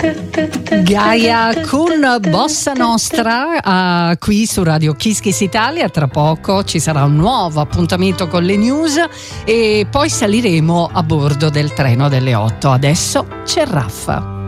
Gaia con Bossa Nostra qui su Radio Kiss Kiss Italia. Tra poco ci sarà un nuovo appuntamento con le news e poi saliremo a bordo del treno delle 8. Adesso c'è Raffa.